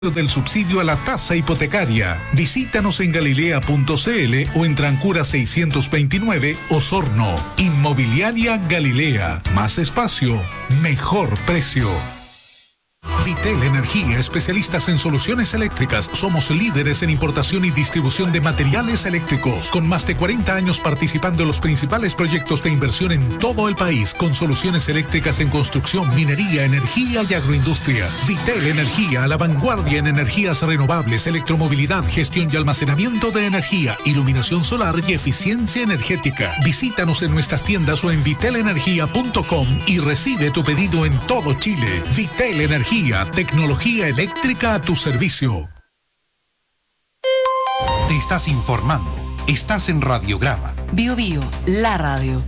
del subsidio a la tasa hipotecaria. Visítanos en galilea.cl o en Trancura 629, Osorno. Inmobiliaria Galilea. Más espacio, mejor precio. Vitel Energía, especialistas en soluciones eléctricas. Somos líderes en importación y distribución de materiales eléctricos, con más de 40 años participando en los principales proyectos de inversión en todo el país, con soluciones eléctricas en construcción, minería, energía y agroindustria. Vitel Energía, a la vanguardia en energías renovables, electromovilidad, gestión y almacenamiento de energía, iluminación solar y eficiencia energética. Visítanos en nuestras tiendas o en vitelenergia.com y recibe tu pedido en todo Chile. Vitel Energía, tecnología eléctrica a tu servicio. Te estás informando. Estás en Radiograma. Bio Bio, la radio.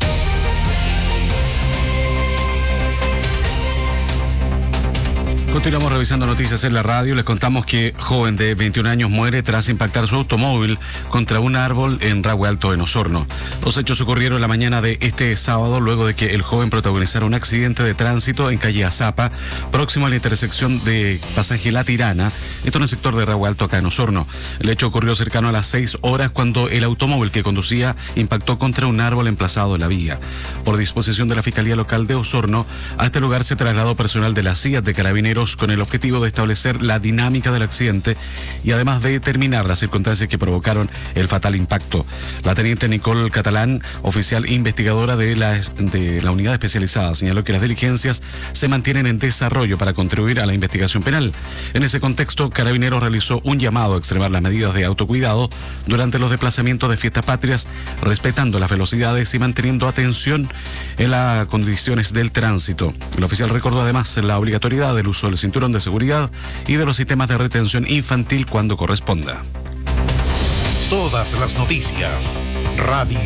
Continuamos revisando noticias en la radio. Les contamos que joven de 21 años muere tras impactar su automóvil contra un árbol en Rahue Alto, en Osorno. Los hechos ocurrieron la mañana de este sábado, luego de que el joven protagonizara un accidente de tránsito en calle Azapa, próximo a la intersección de Pasaje La Tirana, esto en el sector de Rahue Alto, acá en Osorno. El hecho ocurrió cercano a las 6 horas cuando el automóvil que conducía impactó contra un árbol emplazado en la vía. Por disposición de la Fiscalía Local de Osorno, a este lugar se trasladó personal de la CIA de Carabineros con el objetivo de establecer la dinámica del accidente y además de determinar las circunstancias que provocaron el fatal impacto. La teniente Nicole Catalán, oficial investigadora de la unidad especializada, señaló que las diligencias se mantienen en desarrollo para contribuir a la investigación penal. En ese contexto, Carabineros realizó un llamado a extremar las medidas de autocuidado durante los desplazamientos de fiestas patrias, respetando las velocidades y manteniendo atención en las condiciones del tránsito. El oficial recordó además la obligatoriedad del uso del cinturón de seguridad y de los sistemas de retención infantil cuando corresponda. Todas las noticias. Radio